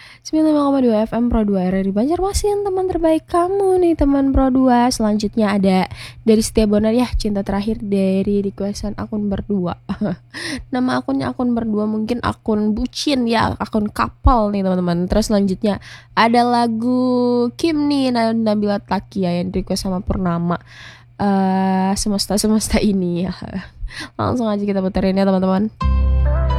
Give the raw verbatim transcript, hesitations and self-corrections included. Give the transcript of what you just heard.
sembilan puluh lima koma dua F M Pro dua R R I Banjarmasin, teman terbaik kamu nih teman Pro dua. Selanjutnya ada dari Setia Bonar ya, cinta terakhir dari requestan akun berdua. Nama akunnya akun berdua, mungkin akun bucin ya, akun couple nih teman-teman. Terus selanjutnya ada lagu Kim nih, Nabila Takia yang request sama Purnama. Uh, semesta semesta ini ya. Langsung aja kita puterin ya teman-teman.